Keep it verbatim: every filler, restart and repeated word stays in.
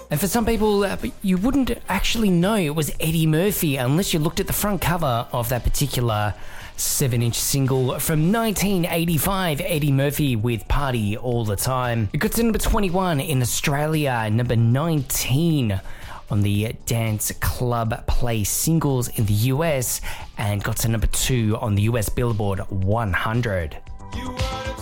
And for some people, uh, you wouldn't actually know it was Eddie Murphy unless you looked at the front cover of that particular seven-inch single from nineteen eighty-five, Eddie Murphy with Party All the Time. It got to number twenty-one in Australia, number nineteen on the Dance Club Play Singles in the U S, and got to number two on the U S Billboard one hundred.